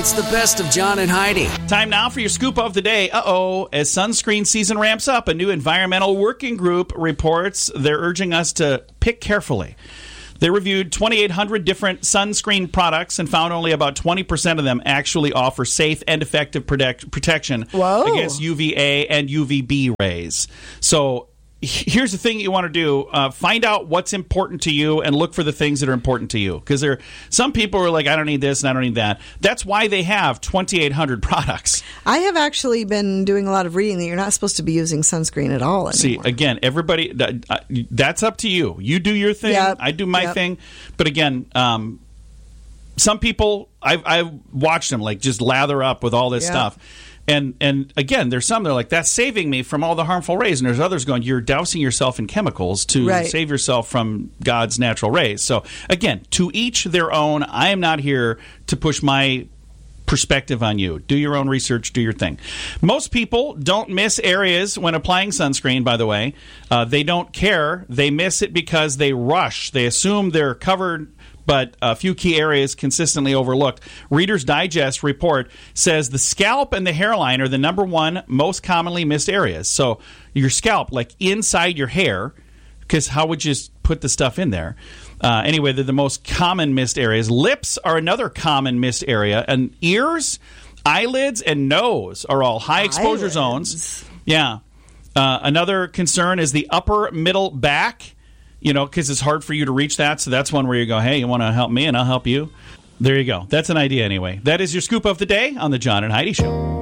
It's the best of John and Heidi. Time now for your scoop of the day. As sunscreen season ramps up, a new environmental working group reports they're urging us to pick carefully. They reviewed 2,800 different sunscreen products and found only about 20% of them actually offer safe and effective protection against UVA and UVB rays. So here's the thing you want to do. Find out what's important to you and look for the things that are important to you. Because there are some people who are like, I don't need this and I don't need that. That's why they have 2,800 products. I have actually been doing a lot of reading that you're not supposed to be using sunscreen at all anymore. See, again, everybody, that's up to you. You do your thing. Yep. I do my thing. But again, some people, I've watched them like just lather up with all this stuff. And again, there's some that are like, that's saving me from all the harmful rays. And there's others going, you're dousing yourself in chemicals to save yourself from God's natural rays. So again, to each their own. I am not here to push my perspective on you. Do your own research, do your thing. Most people don't miss areas when applying sunscreen, by the way. They don't care. They miss it because they rush. They assume they're covered, but a few key areas consistently overlooked. Reader's Digest report says the scalp and the hairline are the number one most commonly missed areas. So your scalp, like inside your hair, because how would you put the stuff in there? Anyway, they're the most common missed areas. Lips are another common missed area. And ears, eyelids, and nose are all high exposure zones. Yeah. Another concern is the upper middle back. You know, because it's hard for you to reach that. So that's one where you go, hey, you want to help me and I'll help you. There you go. That's an idea anyway. That is your scoop of the day on the John and Heidi Show.